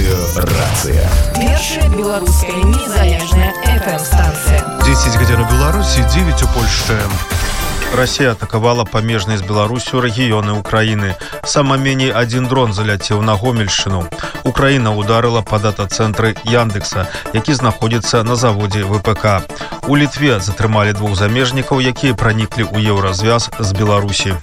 Радыёрацыя. Першая беларуская незалежная FM-станцыя. 10 гадзін у Беларусі, 9 у Польшчы. Россия атаковала памежныя з Беларусю рэгіёны Украіны. Сама меней один дрон заляцеў на Гомельшчыну. Украіна ударила па дата-цэнтры Яндекса, які знаходзіцца на заводзе ВПК. У Літве затрымалі двух замежнікаў, якія праніклі ў еўразвяз з Беларусі.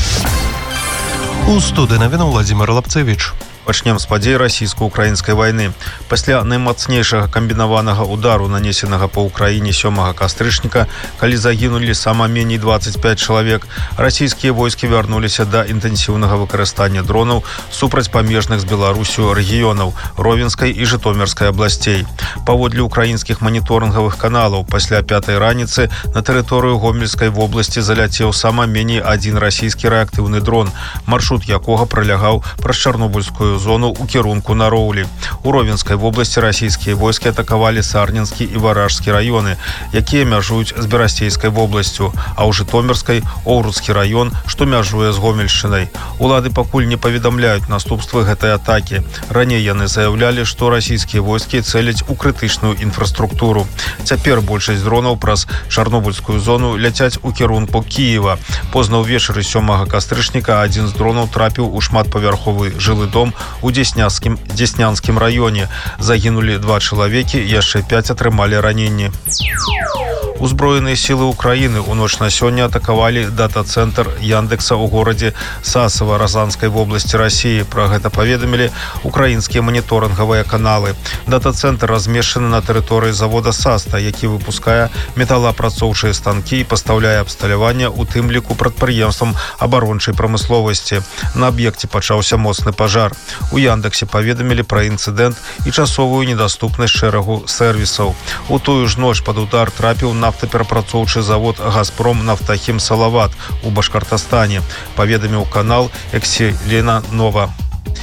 У студыі навіну Владзімир Лапцевіч. Пачнем з падзей расійска-украінскай вайны. Пасля наймацнейшага камбінаванага удару, нанесенага па Украіне 7 кастрычніка, калі загінулі сама меней 25 чалавек, расійскія войскі вярнуліся да інтэнсіўнага выкарыстання дронаў супраць памежных з Беларусю рэгіёнаў Ровенскай і Жытомірскай абласцей. Паводле украінскіх маніторынгавых каналаў, пасля 5-й раніцы на тэрыторыю Гомельскай вобласці заляцеў сама меней один расійскі рэактыўны дрон, маршрут якога пралягаў праз Чарнобыльскую зону ў кірунку на Роўлі. У Ровенскай вобласці расійскія войскі атакавалі Сарненскі і Варажскі раёны, якія мяжуюць з Берасцейскай вобласцю, а ў Жытомірскай Оўруцкі раён, што мяжуе з Гомельшчынай. Улады пакуль не паведамляюць наступствы гэтай атакі. Раней яны заяўлялі, што расійскія войскі цэляць у крытычную інфраструктуру. Цяпер большасць дронаў праз Чарнобыльскую зону ляцяць у кірунку Кіева. Позна ўвечары 7 кастрычніка адзін з дронаў трапіў у шматпавярховы жылы дом у Деснянскім раёне. Загінулі 2 чалавекі, яшчэ 5 атрымалі раненні. Узброеныя сілы Украіны ў ноч на сёння атакавалі дата-цэнтр Яндекса ў горадзе Сасава Разанскай вобласці Расіі. Пра гэта паведамілі украінскія маніторынгавыя каналы. Дата-цэнтр размешчаны на тэрыторыі завода Саста, які выпускае металаапрацоўчыя станкі і пастаўляе абсталяванне, у тым ліку прадпрыемствам абарончай прамысловасці. На аб'екце пачаўся моцны пажар. У Яндексе паведамілі пра інцыдэнт і часовую недаступнасць шэрагу сэрвісаў. У тую ж ноч пад удар трапіў нафтаперапрацоўчы завод «Газпром Нафтахім Салават» у Башкартастане, паведаміў канал «Экселена Нова».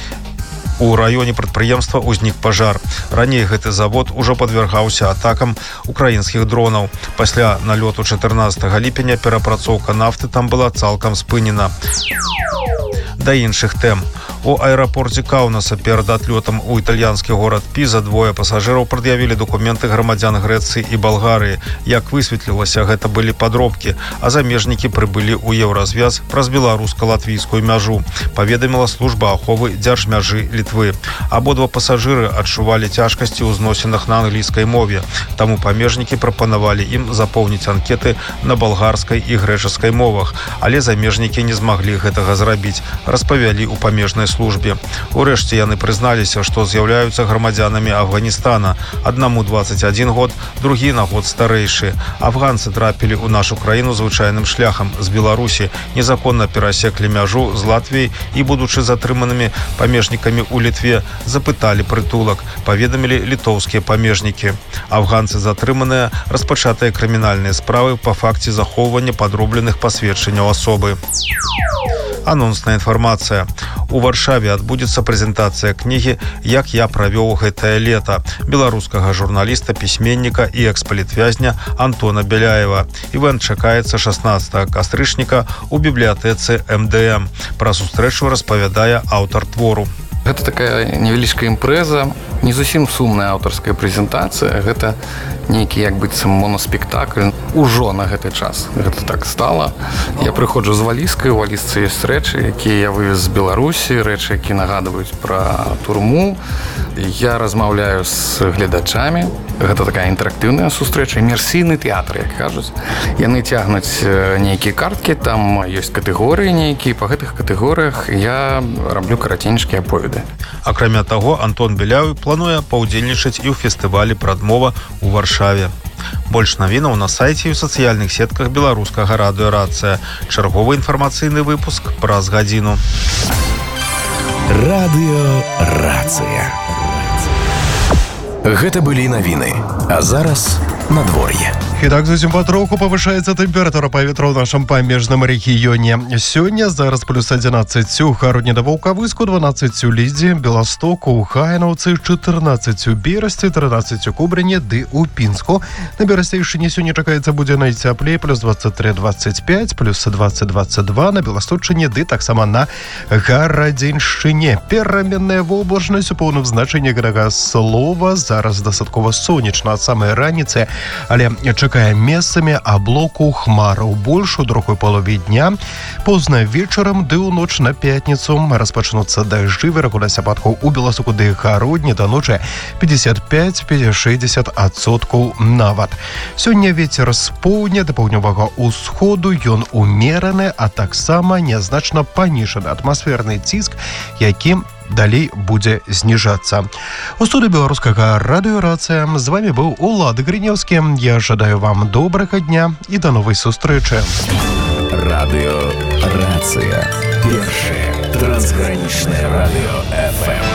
У раёне прадпрыемства ўзнік пажар. Раней гэты завод ужо падвяргаўся атакам украінскіх дронаў. Пасля налёту 14 ліпеня перапрацоўка нафты там была цалкам спынена. Да іншых тэм. У аэрапорце Каунаса перад адлётам у італьянскі горад Піза двое пасажыраў прад'явілі дакументы грамадзян Грэцыі і Балгарыі. Як высветлілася, гэта былі падробкі, а замежнікі прыбылі ў еўразвяз праз беларуска-латвійскую мяжу, паведаміла служба аховы дзяржмяжы Літвы. Абодва пасажыры адчувалі цяжкасці ў зносінах на англійскай мове, таму памежнікі прапанавалі ім запоўніць анкеты на балгарскай і грэчаскай мовах, але замежнікі не змаглі гэтага зрабіць, распавялі ў памежнай службе. Урэшце яны прызналіся, што з'яўляюцца грамадзянамі Афганістана. Аднаму 21 год, другі на год старэйшы. Афганцы трапілі ў нашу краіну звычайным шляхам з Беларусі, незаконна перасеклі мяжу з Латвіяй і, будучы затрыманымі памежнікамі ў Літве, запыталі прытулак, паведамілі літоўскія памежнікі. Афганцы затрыманыя, распачатыя крымінальныя справы па факце захоўвання падробленых пасведчанняў асобы. Анонсная інфармацыя. У Варшаве адбудзецца прэзентацыя кнігі «Як я правёў гэтае лета» беларускага журналіста, пісьменніка і экс-палітвязня Антона Беляева. Івэнт чакаецца 16 кастрычніка ў бібліятэцы МДМ. Пра сустрэчу распавядае аўтар твору. Гэта такая невялічкая імпрэза, не зусім сумная аўтарская прэзентацыя. Гэта нейкі як быццам моноспектакль. Ужо на гэты час гэта так стала. Я прыходжу з валізкай, у валізцы ёсць рэчы, якія я вывез з Беларусі, рэчы, якія нагадваюць пра турму. Я размаўляю з гледачамі. Гэта такая інтэрактыўная сустрэча, імерсійны тэатр, як кажуць. Яны цягнуць нейкія карткі, там ёсць катэгорыі нейкія, па гэтых катэгорыях я раблю караценечкія аповеды. Акрамя таго, Антон Беляев плануе паўдзельнічаць і ў фестывалі «Прадмова» у Варшаве. Больш навінаў на сайце і ў сацыяльных сетках беларускага радыёрацыя. Чарговы інфармацыйны выпуск праз гадзіну. Радыёрацыя. Гэта былі навіны. А зараз надвор'е. Итак, зусім патроху повышаецца тэмпература паветра ў нашым памежным рэгіёне. Сёння зараз плюс 11 у Гародні да Ваўкавыску, 12 у Лідзі, Беластоку, у Хаяновцы, 14 у Берасці, 13 у Кубрыне ды у Пінску. На Берасцейшыне сёння чакаецца будзе найцяплей, плюс 23-25, плюс 20-22 на Беласточыне ды таксама на Гарадзеншчыне. Пераменная воблачнасць у поўным значэнні гэтага слова. Зараз дастаткова сонечна ад самай раніцы, але чакае месцамі аблоку хмараў. Больш у другой палове дня, позна вечарам ды ў ноч на пятніцу распачнуцца дажджы, верагоднасць ападкаў у Беласуку ды Гародні да ночы 55-60% нават. Сёння вецер з поўдня да паўднёвага ўсходу, ён умераны, а таксама нязначна паніжаны атмасферны ціск, які далей будзе зніжацца. У студыі беларускага радыёрацыя з вами быў Улад Гринёўскі. Я жадаю вам добрага дня і да новай сустрэчы. Радыёрацыя. Першае трансгранічнае радыё FM.